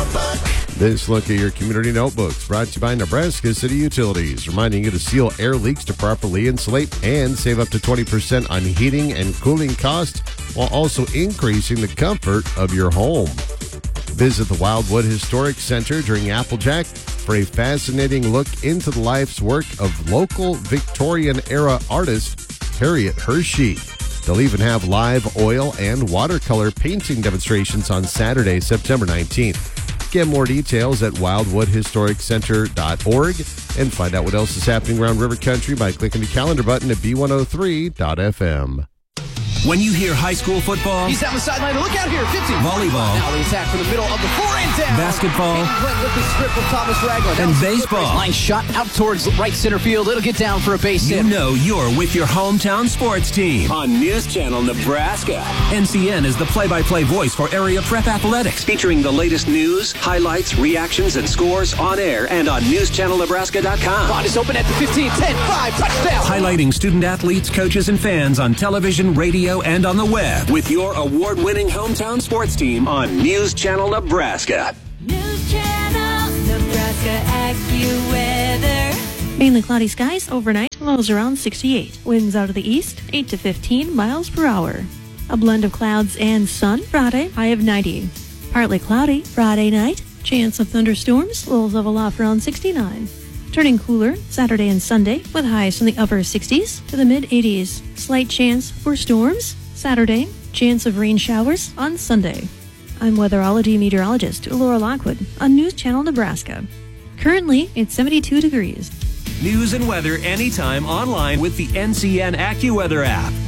This look at your community notebooks brought to you by Nebraska City Utilities, reminding you to seal air leaks to properly insulate and save up to 20% on heating and cooling costs while also increasing the comfort of your home. Visit the Wildwood Historic Center during Applejack for a fascinating look into the life's work of local Victorian-era artist Harriet Hershey. They'll even have live oil and watercolor painting demonstrations on Saturday, September 19th. Get more details at wildwoodhistoriccenter.org and find out what else is happening around River Country by clicking the calendar button at b103.fm. When you hear high school football, he's down the sideline. Look out here, 50. Volleyball. Now the attack from the middle of the floor and down. Basketball. With the strip of Thomas Ragland. And baseball. Line shot out towards right center field. It'll get down for a base hit. You know you're with your hometown sports team on News Channel Nebraska. NCN is the play-by-play voice for area prep athletics, featuring the latest news, highlights, reactions, and scores on air and on newschannelnebraska.com. Bond is open at the 15, 10, 5, touchdown. Highlighting student athletes, coaches, and fans on television, radio, and on the web. With your award-winning hometown sports team on News Channel Nebraska. News Channel Nebraska AccuWeather. Mainly cloudy skies overnight, lows around 68. Winds out of the east, 8 to 15 miles per hour. A blend of clouds and sun Friday, high of 90. Partly cloudy Friday night, chance of thunderstorms, lows level off around 69. Turning cooler Saturday and Sunday with highs from the upper 60s to the mid-80s. Slight chance for storms Saturday, chance of rain showers on Sunday. I'm weatherology meteorologist Laura Lockwood on News Channel Nebraska. Currently, it's 72 degrees. News and weather anytime online with the NCN AccuWeather app.